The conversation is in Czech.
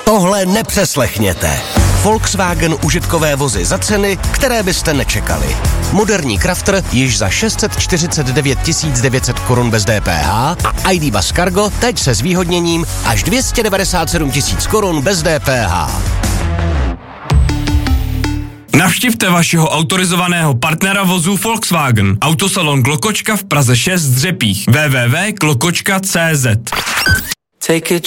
Tohle nepřeslechněte. Volkswagen užitkové vozy za ceny, které byste nečekali. Moderní Crafter již za 649 900 korun bez DPH a ID Buzz Cargo teď se zvýhodněním až 297 000 korun bez DPH. Navštivte vašeho autorizovaného partnera vozů Volkswagen. Autosalon Klokočka v Praze 6 Dřepích. www.klokočka.cz.